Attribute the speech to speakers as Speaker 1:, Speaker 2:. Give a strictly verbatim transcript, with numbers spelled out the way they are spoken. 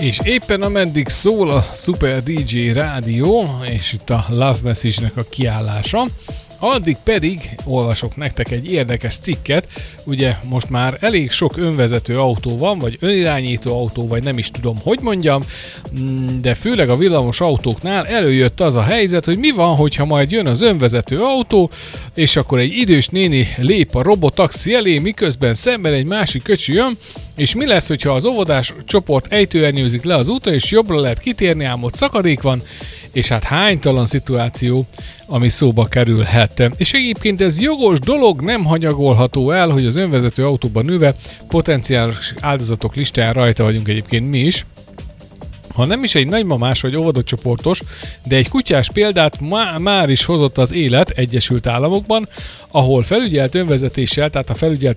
Speaker 1: És éppen ameddig szól a Super dé dzsé Rádió, és itt a Love Message-nek a kiállása, addig pedig olvasok nektek egy érdekes cikket. Ugye most már elég sok önvezető autó van, vagy önirányító autó, vagy nem is tudom, hogy mondjam, de főleg a villamos autóknál előjött az a helyzet, hogy mi van, hogyha majd jön az önvezető autó, és akkor egy idős néni lép a robotaxi elé, miközben szemben egy másik köcsi jön, és mi lesz, hogyha az óvodás csoport ejtőernyőzik le az úton, és jobbra lehet kitérni, ám ott szakadék van, és hát hánytalan szituáció, ami szóba kerülhet. És egyébként ez jogos dolog, nem hanyagolható el, hogy az önvezető autóban ülve potenciális áldozatok listáján rajta vagyunk egyébként mi is. Ha nem is egy nagymamás vagy óvodacsoportos, de egy kutyás példát má- már is hozott az élet Egyesült Államokban, ahol felügyelt önvezetéssel, tehát a felügyelt